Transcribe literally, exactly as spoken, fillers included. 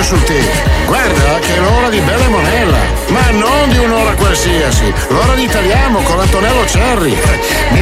sul tè. Guarda che è l'ora di Bella e Monella, ma non di un'ora qualsiasi, l'ora di Italiamo con Antonello Cerri.